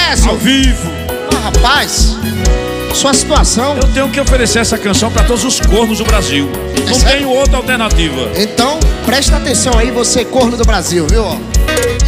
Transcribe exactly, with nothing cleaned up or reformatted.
Césio. Ao vivo. Ah, rapaz, sua situação. Eu tenho que oferecer essa canção pra todos os cornos do Brasil. É Não sério? tenho outra alternativa. Então, presta atenção aí, você corno do Brasil, viu?